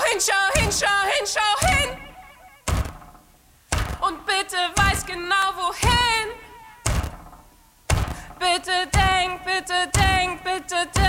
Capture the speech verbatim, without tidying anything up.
hin, schau hin, schau hin, schau hin. Und bitte weiß genau wohin. Bitte denk, bitte denk, bitte denk.